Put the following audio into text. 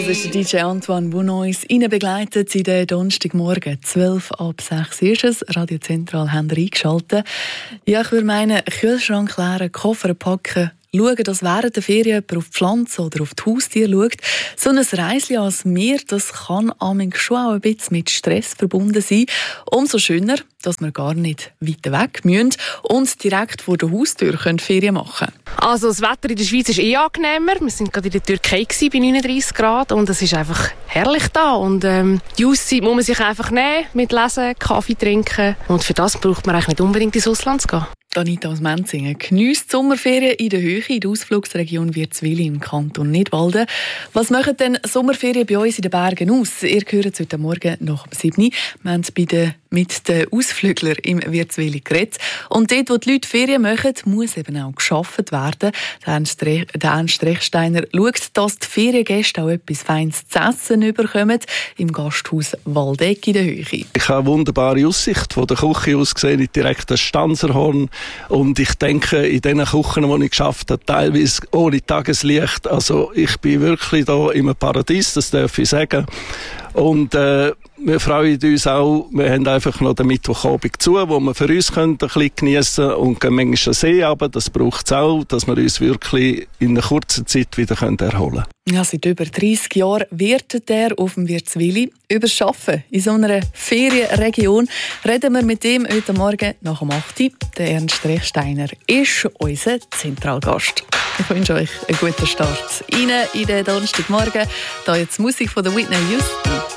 ist der DJ Antoine, der uns begleitet in den Donnerstagmorgen. 12 ab 6 ist es. Radio Zentral haben wir eingeschaltet. Ja, ich würde meinen, Kühlschrank leeren, Koffer packen, schauen, dass während der Ferien jemand auf die Pflanzen oder auf die Haustiere schaut. So ein Reisli ans Meer, das kann manchmal schon auch ein bisschen mit Stress verbunden sein. Umso schöner, dass wir gar nicht weit weg müssen und direkt vor der Haustür Ferien machen können. Also das Wetter in der Schweiz ist angenehmer. Wir waren gerade in der Türkei bei 39 Grad und es ist einfach herrlich da. Und die Auszeit muss man sich einfach nehmen, mit Lesen, Kaffee trinken. Und für das braucht man eigentlich nicht unbedingt ins Ausland zu gehen. Anita aus Menzingen geniesst die Sommerferien in der Höhe in der Ausflugsregion Wirzwili im Kanton Nidwalden. Was machen denn Sommerferien bei uns in den Bergen aus? Ihr hört es heute Morgen nach 7 Uhr. Wir haben mit den Ausflüglern im Wirzwili geredet. Und dort, wo die Leute Ferien machen, muss eben auch gearbeitet werden. Der Ernst Rechsteiner schaut, dass die Feriengäste auch etwas Feines zu essen bekommen im Gasthaus Waldeck in der Höhe. Ich habe eine wunderbare Aussicht von der Küche aus gesehen, direkt das Stanzerhorn. Und ich denke, in den Küchen, die ich geschafft habe, teilweise ohne Tageslicht. Also ich bin wirklich da im Paradies, das darf ich sagen. Und wir freuen uns auch, wir haben einfach noch den Mittwochabend zu, wo wir für uns ein bisschen geniessen und gehen manchmal an See runter. Das braucht es auch, dass wir uns wirklich in einer kurzen Zeit wieder erholen können. Ja, seit über 30 Jahren wirtet er auf dem Wirzwili. Über das Arbeiten in so einer Ferienregion reden wir mit ihm heute Morgen nach dem 8 Uhr. Der Ernst Rechsteiner ist unser Zentralgast. Ich wünsche euch einen guten Start rein in den Donnerstagmorgen. Da jetzt Musik von der Whitney Houston.